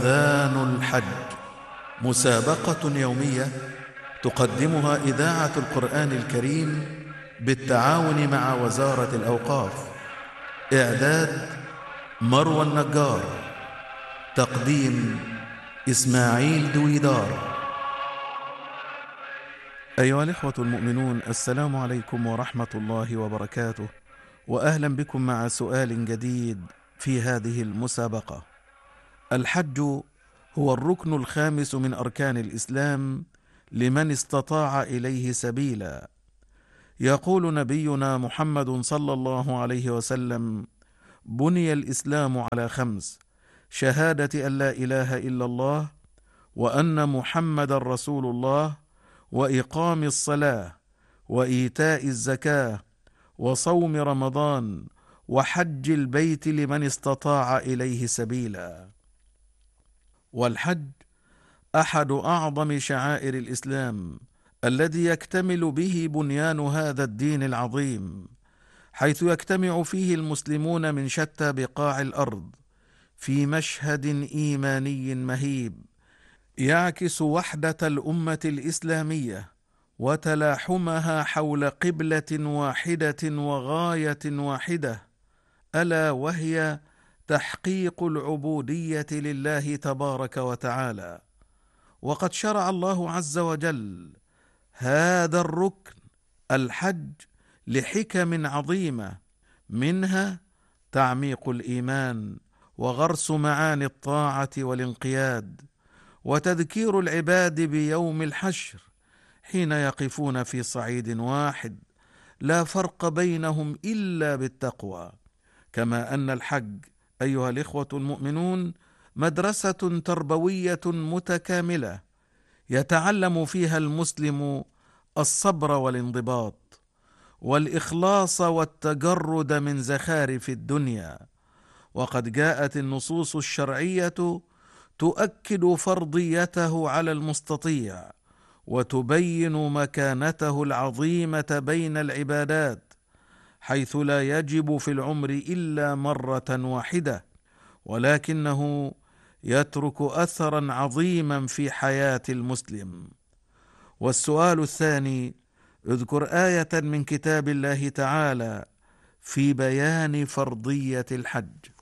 أذان الحج، مسابقة يومية تقدمها إذاعة القرآن الكريم بالتعاون مع وزارة الأوقاف. إعداد مروى النجار، تقديم إسماعيل دويدار. أيها الإخوة المؤمنون، السلام عليكم ورحمة الله وبركاته، وأهلا بكم مع سؤال جديد في هذه المسابقة. الحج هو الركن الخامس من أركان الإسلام لمن استطاع إليه سبيلا. يقول نبينا محمد صلى الله عليه وسلم: بني الإسلام على 5: شهادة أن لا إله إلا الله، وأن محمد رسول الله، وإقام الصلاة، وإيتاء الزكاة، وصوم رمضان، وحج البيت لمن استطاع إليه سبيلا. والحج أحد أعظم شعائر الإسلام الذي يكتمل به بنيان هذا الدين العظيم، حيث يجتمع فيه المسلمون من شتى بقاع الأرض في مشهد إيماني مهيب يعكس وحدة الأمة الإسلامية وتلاحمها حول قبلة واحدة وغاية واحدة، ألا وهي تحقيق العبودية لله تبارك وتعالى. وقد شرع الله عز وجل هذا الركن الحج لحكم عظيمة، منها تعميق الإيمان، وغرس معاني الطاعة والانقياد، وتذكير العباد بيوم الحشر حين يقفون في صعيد واحد لا فرق بينهم إلا بالتقوى. كما أن الحج أيها الإخوة المؤمنون مدرسة تربوية متكاملة يتعلم فيها المسلم الصبر والانضباط، والإخلاص والتجرد من زخارف الدنيا. وقد جاءت النصوص الشرعية تؤكد فرضيته على المستطيع، وتبين مكانته العظيمة بين العبادات، حيث لا يجب في العمر إلا مرة واحدة، ولكنه يترك أثرا عظيما في حياة المسلم. والسؤال الثاني: اذكر آية من كتاب الله تعالى في بيان فرضية الحج.